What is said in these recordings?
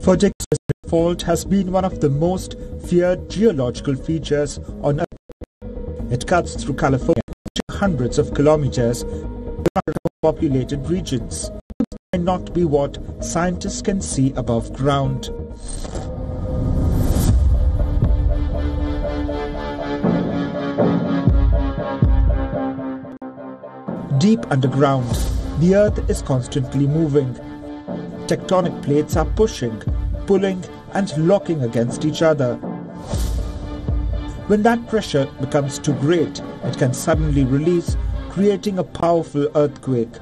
For decades, the fault has been one of the most feared geological features on Earth. It cuts through California, hundreds of kilometers, in populated regions. It may not be what scientists can see above ground. Deep underground, the Earth is constantly moving. Tectonic plates are pushing, pulling, and locking against each other. When that pressure becomes too great, it can suddenly release, creating a powerful earthquake.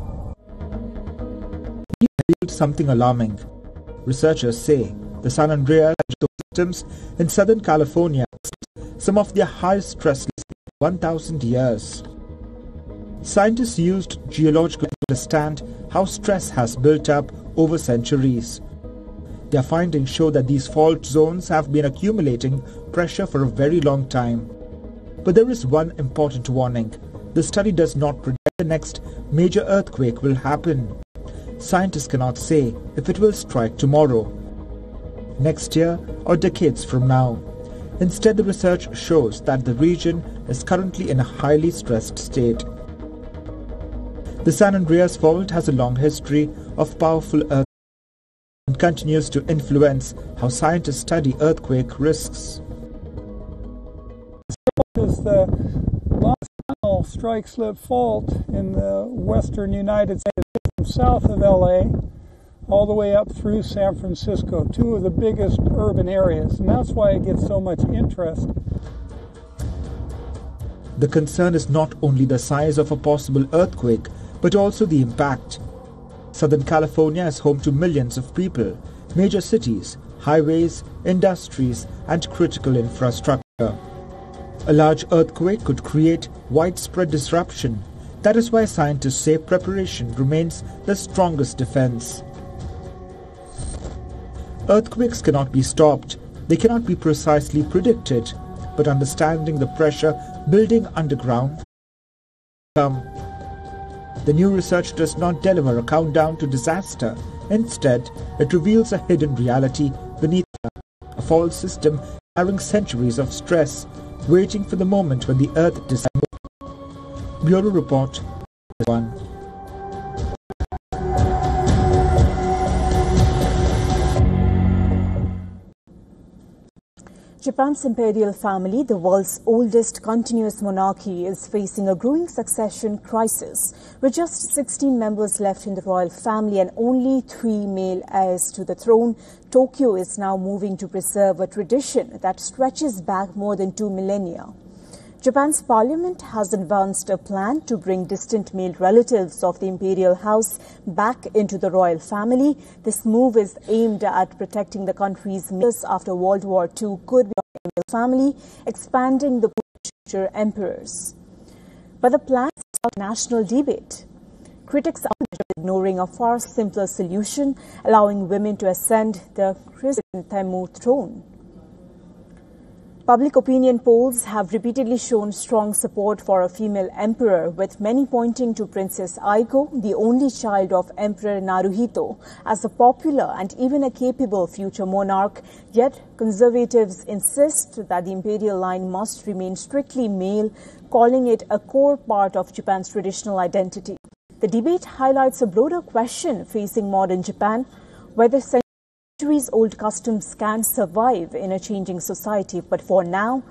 It revealed something alarming. Researchers say the San Andreas systems in Southern California are some of their highest stress in 1,000 years. Scientists used geological to understand how stress has built up over centuries. Their findings show that these fault zones have been accumulating pressure for a very long time. But there is one important warning. The study does not predict the next major earthquake will happen. Scientists cannot say if it will strike tomorrow, next year, or decades from now. Instead, the research shows that the region is currently in a highly stressed state. The San Andreas Fault has a long history of powerful earthquakes and continues to influence how scientists study earthquake risks. Is the longitudinal strike-slip fault in the western United States, from south of LA all the way up through San Francisco, two of the biggest urban areas, and that's why it gets so much interest. The concern is not only the size of a possible earthquake, but also the impact. Southern California is home to millions of people, major cities, highways, industries, and critical infrastructure. A large earthquake could create widespread disruption. That is why scientists say preparation remains the strongest defense. Earthquakes cannot be stopped. They cannot be precisely predicted, but understanding the pressure building underground. The new research does not deliver a countdown to disaster. Instead, it reveals a hidden reality beneath a fault system carrying centuries of stress, waiting for the moment when the Earth decides. Bureau Report 1. Japan's imperial family, the world's oldest continuous monarchy, is facing a growing succession crisis. With just 16 members left in the royal family and only 3 male heirs to the throne, Tokyo is now moving to preserve a tradition that stretches back more than 2 millennia. Japan's parliament has advanced a plan to bring distant male relatives of the imperial house back into the royal family. This move is aimed at protecting the country's males after World War II could be on the imperial family, expanding the pool of future emperors. But the plan is a national debate. Critics are ignoring a far simpler solution, allowing women to ascend the chrysanthemum throne. Public opinion polls have repeatedly shown strong support for a female emperor, with many pointing to Princess Aiko, the only child of Emperor Naruhito, as a popular and even a capable future monarch. Yet conservatives insist that the imperial line must remain strictly male, calling it a core part of Japan's traditional identity. The debate highlights a broader question facing modern Japan, whether centuries-old customs can survive in a changing society. But for now,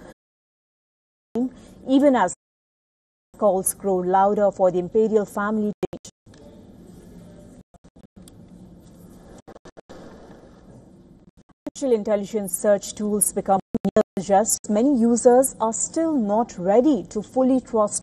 even as calls grow louder for the imperial family change, artificial intelligence search tools become near just, many users are still not ready to fully trust